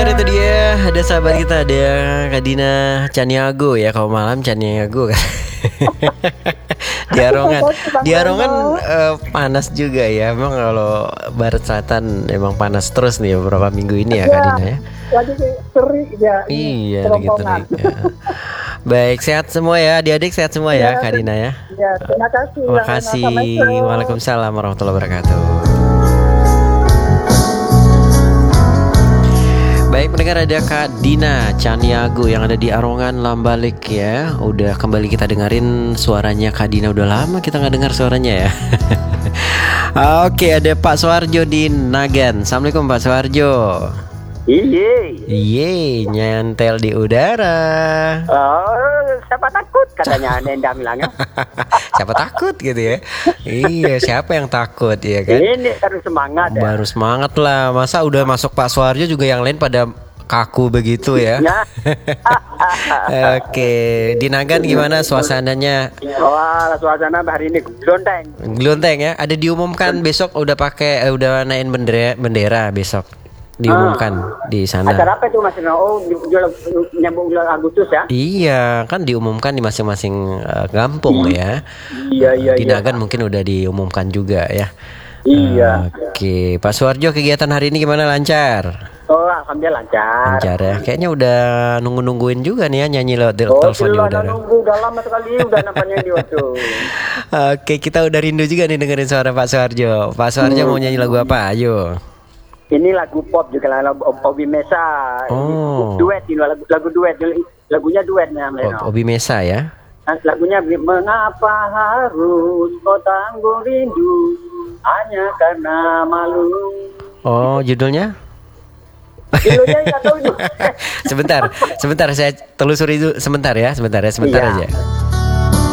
pendengar, itu dia ada sahabat kita, ada Kak Dina Caniago ya. Kalau malam Caniago kan. Di Arongan panas juga ya. Emang kalau barat selatan emang panas terus nih beberapa minggu ini ya Kak Dina ya. Lagi terik ya. Iya lagi terik ya. Baik, sehat semua ya adik-adik, sehat semua ya Kak Dina ya. Ya, terima kasih. Terima kasih. Waalaikumsalam warahmatullahi wabarakatuh. Baik pendengar, ada Kak Dina Caniago yang ada di Arongan Lambalik ya. Udah kembali kita dengerin suaranya Kak Dina. Udah lama kita nggak dengar suaranya ya. Oke, ada Pak Suharjo di Nagan. Assalamualaikum Pak Suharjo. Iye, nyantel di udara. Oh, siapa takut katanya Nenda bilangnya. Siapa takut gitu ya. Iya, siapa yang takut ya kan. Ini baru semangat ya. Baru semangat lah. Masa udah masuk Pak Suharjo juga yang lain pada kaku begitu ya. Oke, di Nagan gimana suasananya? Wah, suasana hari ini gelonteng. Gelonteng ya. Ada diumumkan besok udah udah naikin bendera besok. Diumumkan di sana. Acara apa itu Mas? Oh, nyambung bulan Agustus ya? Iya, kan diumumkan di masing-masing kampung ya. Iya. Di Nagan mungkin udah diumumkan juga ya. Iya. Oke, Pak Suharjo, kegiatan hari ini gimana, lancar? Oh, alhamdulillah lancar. Lancar ya. Kayaknya udah nungguin juga nih ya nyanyi lewat telepon di udara. Nunggu udah lama sekali udah nampaknya di waktu. Oke, kita udah rindu juga nih dengerin suara Pak Suharjo. Pak Suharjo mau nyanyi lagu apa? Ayo. Ini lagu pop juga lah, Obi Mesa. Oh. Duet ini lagu duet. Lagunya duet namanya. Obi Mesa ya. Lagunya mengapa harus kau tanggung rindu hanya karena malu. Oh, judulnya? Judulnya nggak tahu itu. Sebentar saya telusuri dulu sebentar ya, sebentar Iya. aja.